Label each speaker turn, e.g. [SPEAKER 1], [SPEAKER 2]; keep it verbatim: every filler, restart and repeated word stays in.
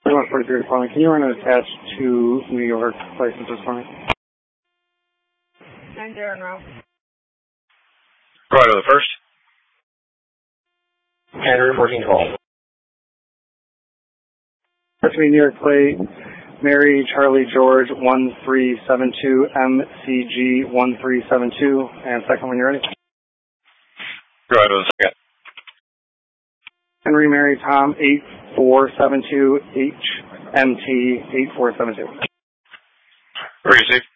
[SPEAKER 1] one forty-three calling. Can you run an attached to New York licenses for me?
[SPEAKER 2] nine zero now.
[SPEAKER 3] Right on the first.
[SPEAKER 4] Henry fourteen call.
[SPEAKER 1] That's me, New York plate. Mary Charlie George one three seven two M C G one three seven two. And second when you're ready.
[SPEAKER 3] Right on the second.
[SPEAKER 1] Henry Mary Tom eight four seven two H M T eight four seven two.
[SPEAKER 3] Receive.